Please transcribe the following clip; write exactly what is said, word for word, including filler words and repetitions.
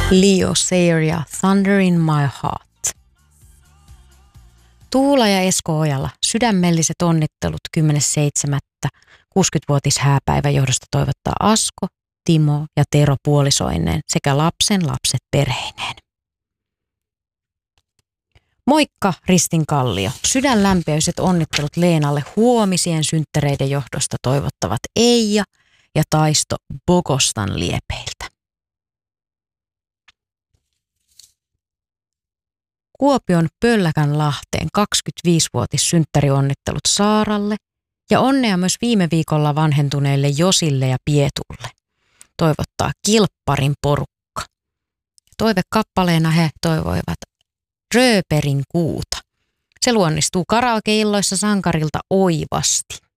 Leo Sayer ja Thunder in My Heart. Tuula ja Esko Ojala, sydämelliset onnittelut kymmenes seitsemättä kuusikymmenvuotishääpäivän johdosta toivottaa Asko, Timo ja Tero puolisoineen sekä lapsen lapset perheineen. Moikka Ristin Kallio, sydänlämpöiset onnittelut Leenalle huomisien synttäreiden johdosta toivottavat Eija ja Taisto Bogostan liepeiltä. Kuopion Pölläkänlahteen kaksikymmentäviisivuotissynttärionnittelut Saaralle ja onnea myös viime viikolla vanhentuneille Josille ja Pietulle. Toivottaa Kilpparin porukka. Toivekappaleena he toivoivat Rööperin kuuta. Se luonnistuu karaokeilloissa sankarilta oivasti.